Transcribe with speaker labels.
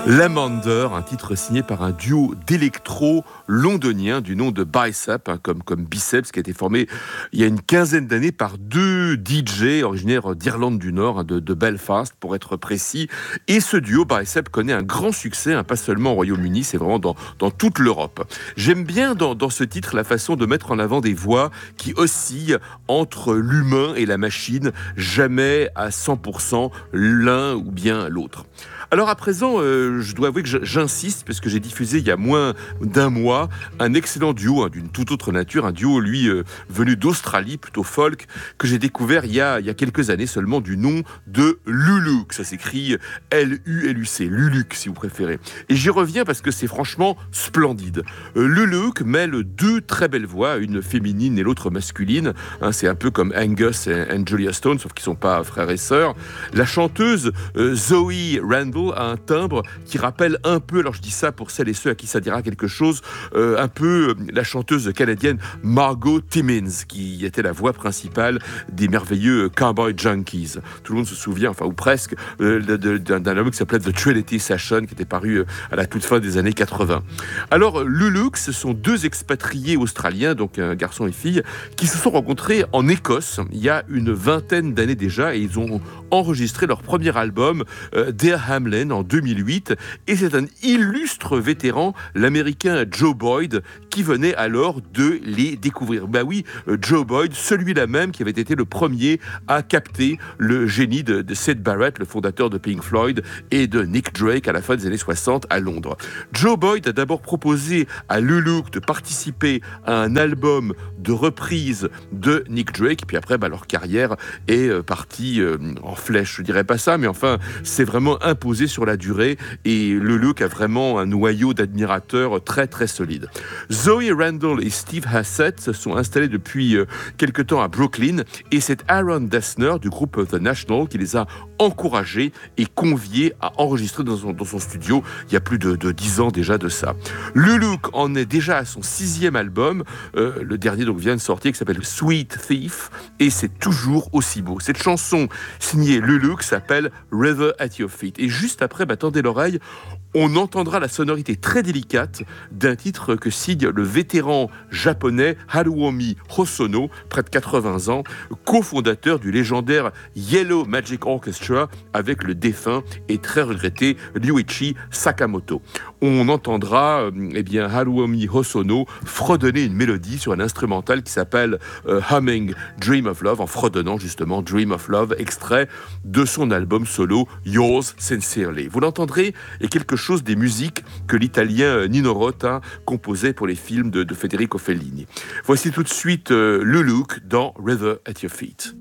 Speaker 1: Lamander, un titre signé par un duo d'électro londonien du nom de Bicep, comme biceps, qui a été formé il y a une quinzaine d'années par deux DJ originaires d'Irlande du Nord, de Belfast pour être précis. Et ce duo Bicep connaît un grand succès, pas seulement au Royaume-Uni, c'est vraiment dans toute l'Europe. J'aime bien dans ce titre la façon de mettre en avant des voix qui oscillent entre l'humain et la machine, jamais à 100% l'un ou bien l'autre. Alors à présent, je dois avouer que j'insiste, parce que j'ai diffusé il y a moins d'un mois un excellent duo d'une toute autre nature, un duo lui venu d'Australie, plutôt folk, que j'ai découvert il y a quelques années seulement, du nom de Luluc. Ça s'écrit L-U-L-U-C, Luluc si vous préférez. Et j'y reviens parce que c'est franchement splendide. Luluc mêle deux très belles voix, une féminine et l'autre masculine. C'est un peu comme Angus et Julia Stone, sauf qu'ils ne sont pas frères et sœurs. La chanteuse Zoe Randall a un timbre qui rappelle un peu, alors je dis ça pour celles et ceux à qui ça dira quelque chose, un peu la chanteuse canadienne Margot Timmins, qui était la voix principale des merveilleux Cowboy Junkies. Tout le monde se souvient, enfin ou presque, d'un album qui s'appelait The Trinity Session, qui était paru à la toute fin des années 80. Alors Luluc, ce sont deux expatriés australiens, donc un garçon et fille, qui se sont rencontrés en Écosse il y a une vingtaine d'années déjà, et ils ont enregistré leur premier album, Dear Hamlin, en 2008, et c'est un illustre vétéran, l'américain Joe Boyd, qui venait alors de les découvrir. Ben oui, Joe Boyd, celui-là même qui avait été le premier à capter le génie de Syd Barrett, le fondateur de Pink Floyd, et de Nick Drake à la fin des années 60 à Londres. Joe Boyd a d'abord proposé à Luluc de participer à un album de reprise de Nick Drake, et puis après, leur carrière est partie en flèche, je dirais pas ça, mais enfin, c'est vraiment imposé sur la durée, et Luluc a vraiment un noyau d'admirateurs très très solide. Zoe Randall et Steve Hassett se sont installés depuis quelque temps à Brooklyn, et c'est Aaron Dessner du groupe The National qui les a encouragés et conviés à enregistrer dans son studio il y a plus de 10 ans déjà de ça. Luluc en est déjà à son 6e album, le dernier donc vient de sortir, qui s'appelle Sweet Thief, et c'est toujours aussi beau. Cette chanson signée Luluc s'appelle River at Your Feet, et juste après, tendez l'oreille, on entendra la sonorité très délicate d'un titre que signe le vétéran japonais Haruomi Hosono, près de 80 ans, cofondateur du légendaire Yellow Magic Orchestra avec le défunt et très regretté Ryuichi Sakamoto. On entendra Haruomi Hosono fredonner une mélodie sur un instrumental qui s'appelle Humming Dream of Love, en fredonnant justement Dream of Love, extrait de son album solo Yours Sincerely. Vous l'entendrez, et quelque chose des musiques que l'italien Nino Rota composait pour les films de Federico Fellini. Voici tout de suite Luluc dans River at Your Feet.